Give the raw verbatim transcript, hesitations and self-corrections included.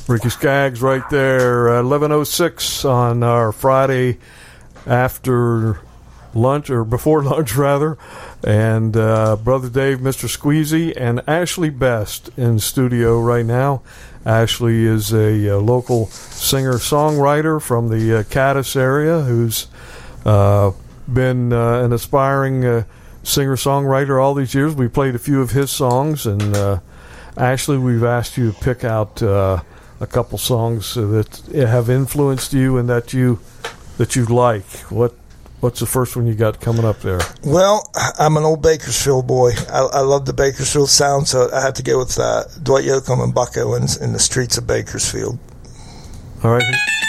Ricky Skaggs right there, eleven oh six on our Friday after lunch, or before lunch, rather. And uh, Brother Dave, Mister Squeezy, and Ashley Best in studio right now. Ashley is a, a local singer-songwriter from the uh, Caddis area who's uh, been uh, an aspiring uh, singer-songwriter all these years. We played a few of his songs, and uh, Ashley, we've asked you to pick out uh, a couple songs that have influenced you and that you that you like. What What's the first one you got coming up there? Well, I'm an old Bakersfield boy. I, I love the Bakersfield sound, so I had to go with uh, Dwight Yoakam and Buck Owens in the Streets of Bakersfield. All right.